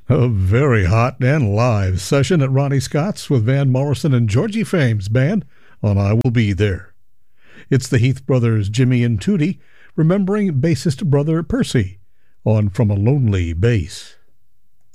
A very hot and live session at Ronnie Scott's with Van Morrison and Georgie Fame's band on I Will Be There. It's the Heath brothers Jimmy and Tootie remembering bassist brother Percy on From a Lonely Bass.